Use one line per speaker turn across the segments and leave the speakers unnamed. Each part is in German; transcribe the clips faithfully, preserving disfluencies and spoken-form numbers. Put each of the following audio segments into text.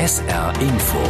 S R Info.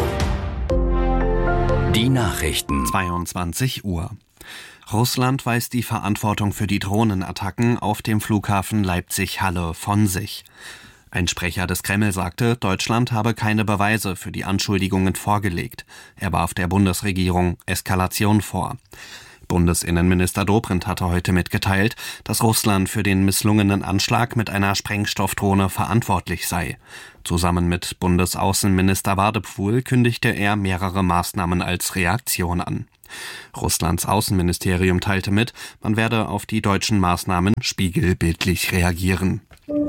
Die Nachrichten.
zweiundzwanzig Uhr. Russland weist die Verantwortung für die Drohnenattacken auf dem Flughafen Leipzig-Halle von sich. Ein Sprecher des Kreml sagte, Deutschland habe keine Beweise für die Anschuldigungen vorgelegt. Er warf der Bundesregierung Eskalation vor. Bundesinnenminister Dobrindt hatte heute mitgeteilt, dass Russland für den misslungenen Anschlag mit einer Sprengstoffdrohne verantwortlich sei. Zusammen mit Bundesaußenminister Wadephul kündigte er mehrere Maßnahmen als Reaktion an. Russlands Außenministerium teilte mit, man werde auf die deutschen Maßnahmen spiegelbildlich reagieren.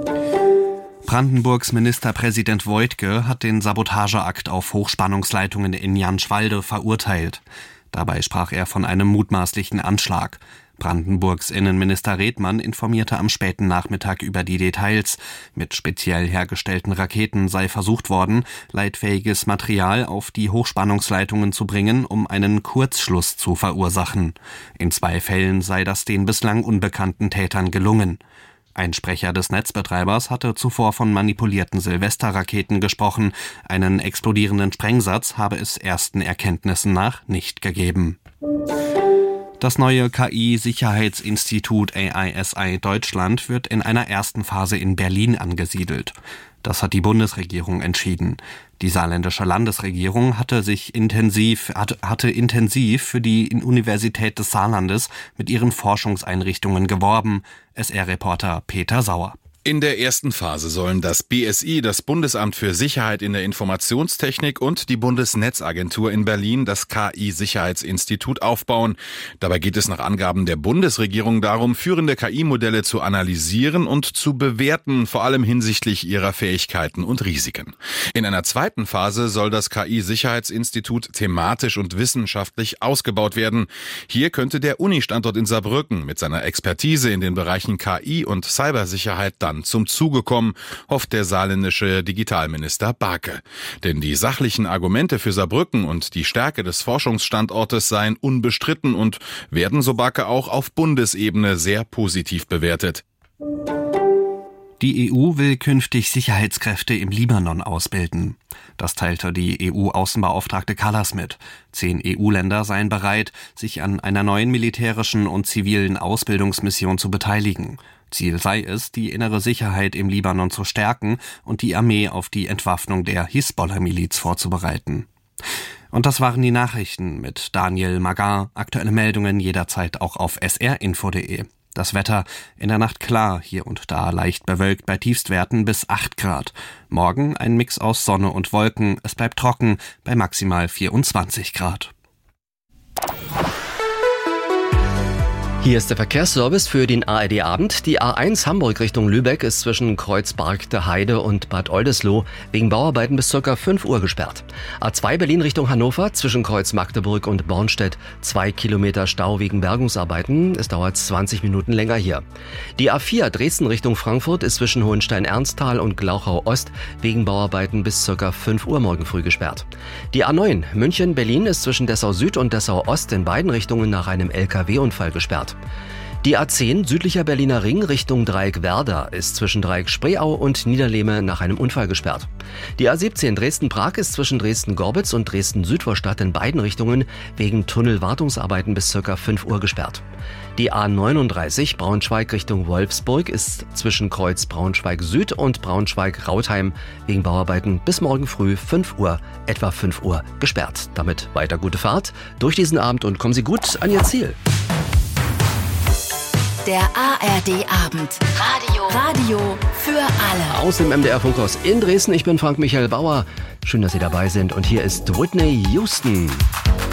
Brandenburgs Ministerpräsident Woidke hat den Sabotageakt auf Hochspannungsleitungen in Janschwalde verurteilt. Dabei sprach er von einem mutmaßlichen Anschlag. Brandenburgs Innenminister Redmann informierte am späten Nachmittag über die Details. Mit speziell hergestellten Raketen sei versucht worden, leitfähiges Material auf die Hochspannungsleitungen zu bringen, um einen Kurzschluss zu verursachen. In zwei Fällen sei das den bislang unbekannten Tätern gelungen. Ein Sprecher des Netzbetreibers hatte zuvor von manipulierten Silvesterraketen gesprochen. Einen explodierenden Sprengsatz habe es ersten Erkenntnissen nach nicht gegeben. Das neue K I-Sicherheitsinstitut A I S I Deutschland wird in einer ersten Phase in Berlin angesiedelt. Das hat die Bundesregierung entschieden. Die saarländische Landesregierung hatte sich intensiv, hatte, hatte intensiv für die Universität des Saarlandes mit ihren Forschungseinrichtungen geworben. S R-Reporter Peter Sauer.
In der ersten Phase sollen das B S I, das Bundesamt für Sicherheit in der Informationstechnik, und die Bundesnetzagentur in Berlin das K I-Sicherheitsinstitut aufbauen. Dabei geht es nach Angaben der Bundesregierung darum, führende K I-Modelle zu analysieren und zu bewerten, vor allem hinsichtlich ihrer Fähigkeiten und Risiken. In einer zweiten Phase soll das K I-Sicherheitsinstitut thematisch und wissenschaftlich ausgebaut werden. Hier könnte der Uni-Standort in Saarbrücken mit seiner Expertise in den Bereichen K I und Cybersicherheit dann zum Zuge kommen, hofft der saarländische Digitalminister Barke. Denn die sachlichen Argumente für Saarbrücken und die Stärke des Forschungsstandortes seien unbestritten und werden, so Barke, auch auf Bundesebene sehr positiv bewertet.
Die E U will künftig Sicherheitskräfte im Libanon ausbilden. Das teilte die E U-Außenbeauftragte Kallas mit. Zehn E U-Länder seien bereit, sich an einer neuen militärischen und zivilen Ausbildungsmission zu beteiligen. Ziel sei es, die innere Sicherheit im Libanon zu stärken und die Armee auf die Entwaffnung der Hisbollah-Miliz vorzubereiten. Und das waren die Nachrichten mit Daniel Magar. Aktuelle Meldungen jederzeit auch auf s r info punkt de. Das Wetter in der Nacht klar, hier und da leicht bewölkt bei Tiefstwerten bis acht Grad. Morgen ein Mix aus Sonne und Wolken, es bleibt trocken bei maximal vierundzwanzig Grad.
Hier ist der Verkehrsservice für den A R D-Abend. Die A eins Hamburg Richtung Lübeck ist zwischen Kreuzberg der Heide und Bad Oldesloe wegen Bauarbeiten bis ca. fünf Uhr gesperrt. A zwei Berlin Richtung Hannover zwischen Kreuz Magdeburg und Bornstedt zwei Kilometer Stau wegen Bergungsarbeiten. Es dauert zwanzig Minuten länger hier. Die A vier Dresden Richtung Frankfurt ist zwischen Hohenstein-Ernsthal und Glauchau Ost wegen Bauarbeiten bis ca. fünf Uhr morgen früh gesperrt. Die A neun München-Berlin ist zwischen Dessau Süd und Dessau Ost in beiden Richtungen nach einem L K W-Unfall gesperrt. Die A zehn südlicher Berliner Ring Richtung Dreieck Werder ist zwischen Dreieck Spreeau und Niederlehme nach einem Unfall gesperrt. Die A siebzehn Dresden-Prag ist zwischen Dresden-Gorbitz und Dresden-Südvorstadt in beiden Richtungen wegen Tunnelwartungsarbeiten bis ca. fünf Uhr gesperrt. Die A neununddreißig Braunschweig Richtung Wolfsburg ist zwischen Kreuz Braunschweig Süd und Braunschweig-Rautheim wegen Bauarbeiten bis morgen früh fünf Uhr, etwa fünf Uhr, gesperrt. Damit weiter gute Fahrt durch diesen Abend und kommen Sie gut an Ihr Ziel.
Der A R D-Abend. Radio. Radio für alle.
Aus dem M D R-Funkhaus in Dresden. Ich bin Frank Michael Bauer. Schön, dass Sie dabei sind. Und hier ist Whitney Houston.